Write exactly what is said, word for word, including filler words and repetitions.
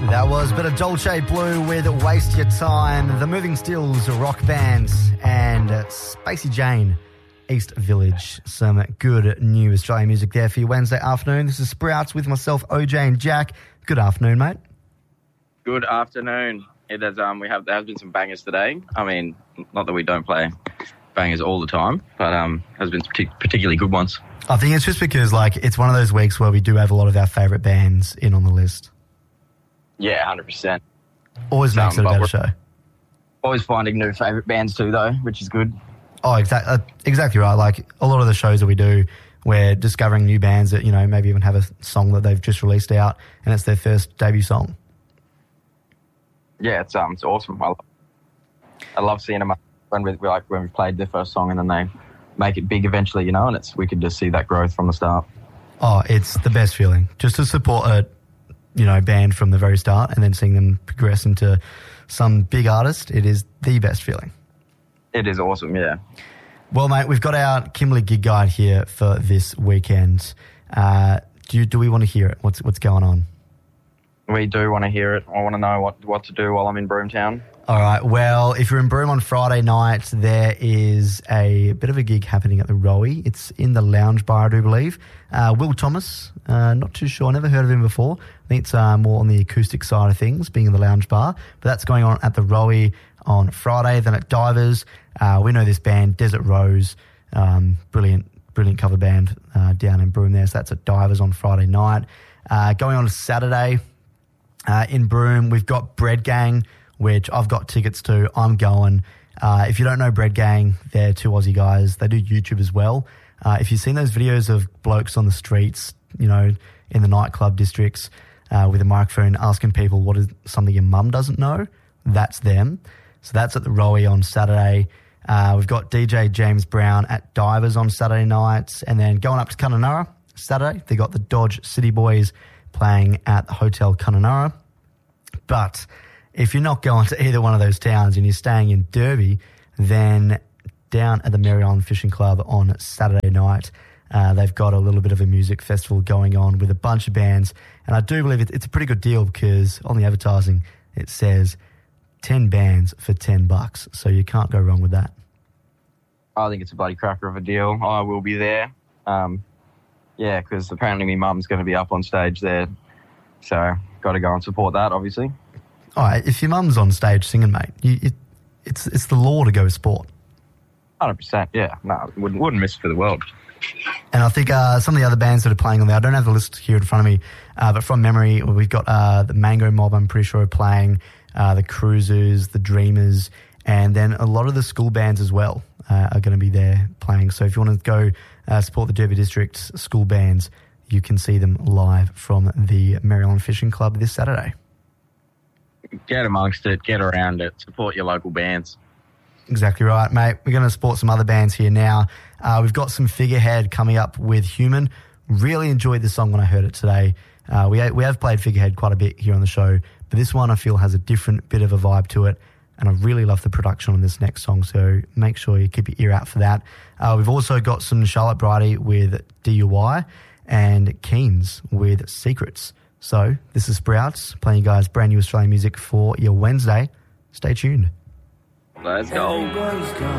That was a bit of Dolce Blue with Waste Your Time, the Moving Stills rock band, and Spacey Jane, East Village. Some good new Australian music there for you Wednesday afternoon. This is Sprouts with myself, O J and Jack. Good afternoon, mate. Good afternoon. It has, um, we have, there has been some bangers today. I mean, not that we don't play bangers all the time, but um, has been partic- particularly good ones. I think it's just because, like, it's one of those weeks where we do have a lot of our favourite bands in on the list. Yeah, one hundred percent. Always So, makes it a but better we're show. Always finding new favourite bands too, though, which is good. Oh, exactly, uh, exactly right. Like, a lot of the shows that we do, we're discovering new bands that, you know, maybe even have a song that they've just released out, and it's their first debut song. Yeah, it's um, it's awesome. I love, I love seeing them when we like when we played their first song and then they make it big eventually, you know, and it's we could just see that growth from the start. Oh, it's the best feeling. Just to support a, you know, band from the very start and then seeing them progress into some big artist, it is the best feeling. It is awesome, yeah. Well, mate, we've got our Kimberley gig guide here for this weekend. Uh, do you, do we want to hear it? What's what's going on? We do want to hear it. I want to know what, what to do while I'm in Broomtown. All right. Well, if you're in Broome on Friday night, there is a bit of a gig happening at the Rowie. It's in the Lounge Bar, I do believe. Uh, Will Thomas, uh, not too sure. Never heard of him before. I think it's uh, more on the acoustic side of things, being in the Lounge Bar. But that's going on at the Rowie on Friday. Then at Divers, uh, we know this band, Desert Rose, um, brilliant, brilliant cover band uh, down in Broome there. So that's at Divers on Friday night. Uh, going on to Saturday uh, in Broome, we've got Bread Gang, which I've got tickets to. I'm going. Uh, if you don't know Bread Gang, they're two Aussie guys. They do YouTube as well. Uh, if you've seen those videos of blokes on the streets, you know, in the nightclub districts uh, with a microphone asking people what is something your mum doesn't know, that's them. So that's at the Rowie on Saturday. Uh, we've got D J James Brown at Divers on Saturday nights. And then going up to Kununurra Saturday, they got the Dodge City Boys playing at the Hotel Kununurra. But if you're not going to either one of those towns and you're staying in Derby, then down at the Mary Island Fishing Club on Saturday night, uh, they've got a little bit of a music festival going on with a bunch of bands. And I do believe it, it's a pretty good deal because on the advertising it says ten bands for ten bucks. So you can't go wrong with that. I think it's a bloody cracker of a deal. I will be there. Um, yeah, because apparently my mum's going to be up on stage there. So got to go and support that, obviously. All right, if your mum's on stage singing, mate, you, it, it's it's the law to go with sport. one hundred percent, yeah. No, wouldn't, wouldn't miss it for the world. And I think uh, some of the other bands that are playing on there, I don't have the list here in front of me, uh, but from memory, we've got uh, the Mango Mob, I'm pretty sure, are playing, uh, the Cruisers, the Dreamers, and then a lot of the school bands as well uh, are going to be there playing. So if you want to go uh, support the Derby District school bands, you can see them live from the Mary Island Fishing Club this Saturday. Get amongst it, get around it, support your local bands. Exactly right, mate. We're going to support some other bands here now. Uh, we've got some Figurehead coming up with Human. Really enjoyed this song when I heard it today. Uh, we, we have played Figurehead quite a bit here on the show, but this one I feel has a different bit of a vibe to it, and I really love the production on this next song, so make sure you keep your ear out for that. Uh, we've also got some Charlotte Bridie with D U I and Keynes with Secrets. So this is Sprouts playing you guys brand new Australian music for your Wednesday. Stay tuned. Let's go.